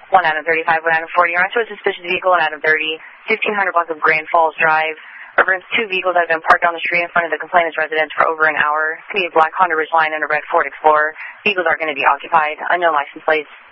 1 Adam 35, 1 Adam 40. You're onto a suspicious vehicle, 1 Adam 30, 1500 block of Grand Falls Drive. Reference 2 vehicles that have been parked on the street in front of the complainant's residence for over an hour. It could be a black Honda Ridgeline and a red Ford Explorer. Vehicles are going to be occupied. Unknown license plates.